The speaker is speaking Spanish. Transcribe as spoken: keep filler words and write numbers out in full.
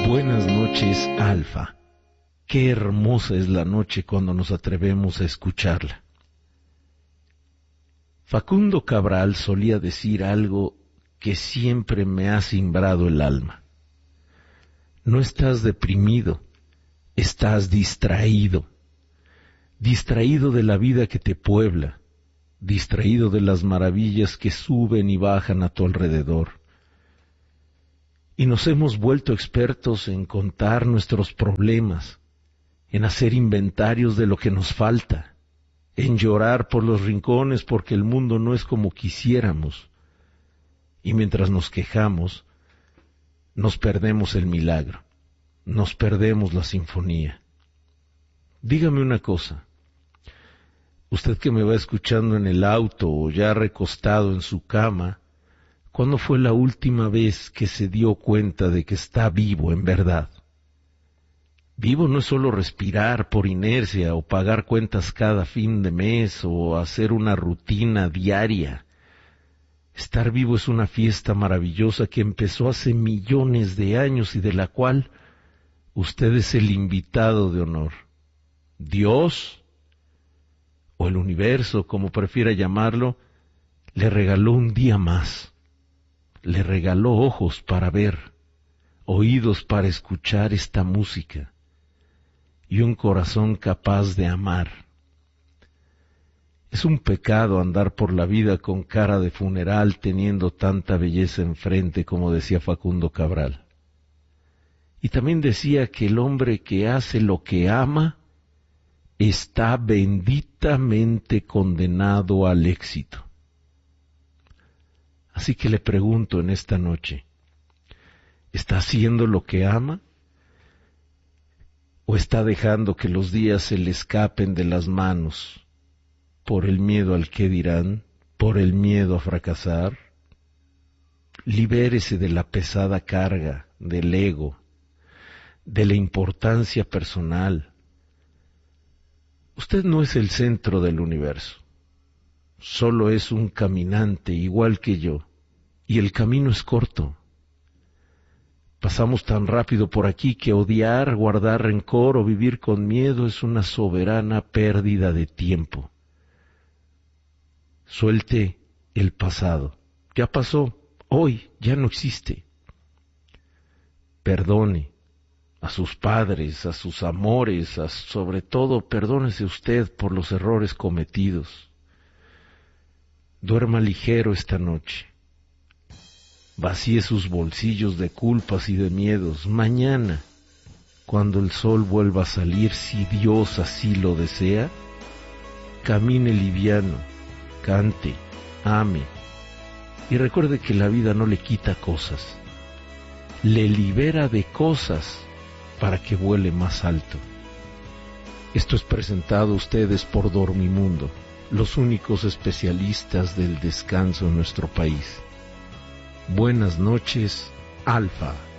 Buenas noches, Alfa. Qué hermosa es la noche cuando nos atrevemos a escucharla. Facundo Cabral solía decir algo que siempre me ha cimbrado el alma. No estás deprimido, estás distraído. Distraído de la vida que te puebla, distraído de las maravillas que suben y bajan a tu alrededor. Y nos hemos vuelto expertos en contar nuestros problemas, en hacer inventarios de lo que nos falta, en llorar por los rincones porque el mundo no es como quisiéramos. Y mientras nos quejamos, nos perdemos el milagro, nos perdemos la sinfonía. Dígame una cosa, usted que me va escuchando en el auto o ya recostado en su cama, ¿cuándo fue la última vez que se dio cuenta de que está vivo en verdad? Vivo no es solo respirar por inercia o pagar cuentas cada fin de mes o hacer una rutina diaria. Estar vivo es una fiesta maravillosa que empezó hace millones de años y de la cual usted es el invitado de honor. Dios, o el universo, como prefiera llamarlo, le regaló un día más. Le regaló ojos para ver, oídos para escuchar esta música y un corazón capaz de amar. Es un pecado andar por la vida con cara de funeral teniendo tanta belleza enfrente, como decía Facundo Cabral. Y también decía que el hombre que hace lo que ama está benditamente condenado al éxito. Así que le pregunto en esta noche, ¿está haciendo lo que ama? ¿O está dejando que los días se le escapen de las manos por el miedo al qué dirán, por el miedo a fracasar? Libérese de la pesada carga del ego, de la importancia personal. Usted no es el centro del universo, solo es un caminante igual que yo. Y el camino es corto. Pasamos tan rápido por aquí que odiar, guardar rencor o vivir con miedo es una soberana pérdida de tiempo. Suelte el pasado. Ya pasó, hoy ya no existe. Perdone a sus padres, a sus amores, a, sobre todo perdónese usted por los errores cometidos. Duerma ligero esta noche. Vacíe sus bolsillos de culpas y de miedos. Mañana, cuando el sol vuelva a salir, si Dios así lo desea, camine liviano, cante, ame, y recuerde que la vida no le quita cosas, le libera de cosas para que vuele más alto. Esto es presentado a ustedes por Dormimundo, los únicos especialistas del descanso en nuestro país. Buenas noches, Alfa.